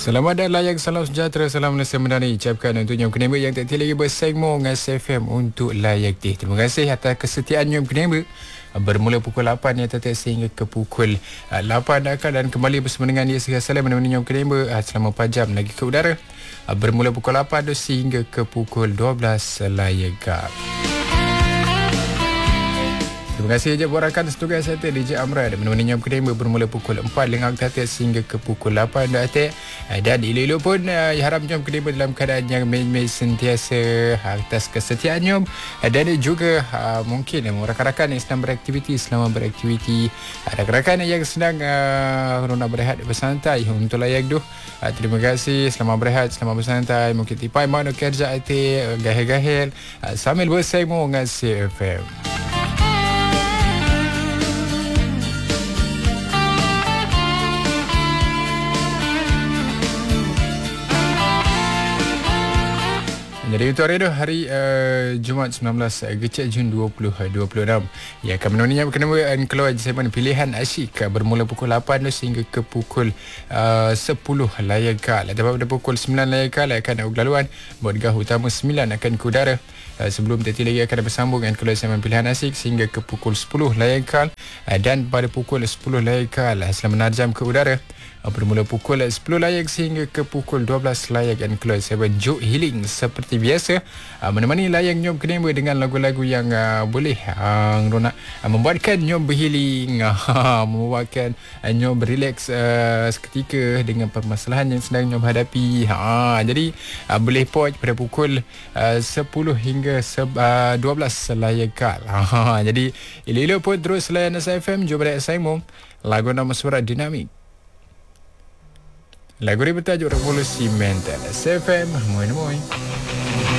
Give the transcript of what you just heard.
Selamat dan layak salam sejahtera, salam Malaysia Madani ucapkan untuk Nyom Kenema yang tak lagi bersaing Ngas FM untuk layak tih. Terima kasih atas kesetiaan Nyom Kenema. Bermula pukul 8 ya tetap sehingga ke pukul 8 akan dan kembali bersama dengan dia Salam menemani Nyom Kenema selama 4 jam lagi ke udara. Bermula pukul 8 sehingga ke pukul 12 layak. Terima kasih je buat rakan setugas saya DJ Amran menemani Nyom Kenema bermula pukul 4 lengak tatik sehingga ke pukul 8 datik. Dan elok-elok pun harap Nyom Kenema dalam keadaan yang main-main sentiasa atas kesetiaan Nyom. Dan juga mungkin rakan-rakan yang sedang beraktiviti selama beraktiviti, rakan-rakan yang sedang nak berehat bersantai untuk layak tu. Terima kasih, selamat berehat, selamat bersantai. Mungkin tipai mana kerja hati gahil-gahil sambil bersama Ngas FM. Jadi untuk hari itu, hari Jumaat 19 Gecek Jun 2026 yang akan menemani Nyom Kenema keluar segmen pilihan asyik bermula pukul 8 sehingga ke pukul 10 layakal. Atau pada pukul 9 layakal akan laluan bodgah utama 9 akan ke udara. Sebelum tadi lagi akan bersambung dengan keluar segmen pilihan asyik sehingga ke pukul 10 layakal. Dan pada pukul 10 layakal selama menarjam ke udara bermula pukul 10 layak sehingga ke pukul 12 layak dan keluar segmen Joke Healing seperti biasa menemani layak Nyom Kenema dengan lagu-lagu yang boleh membuatkan Nyom berhealing, membuatkan Nyom berrelax seketika dengan permasalahan yang sedang Nyom hadapi. Jadi boleh pause pada pukul 10 hingga 12 layakal. Jadi elok-elok pun terus layan SFM. Jom balik Saimo lagu nama surat Dinamik. Lagu ini bertajuk Revolusi Mental. SFM, moi.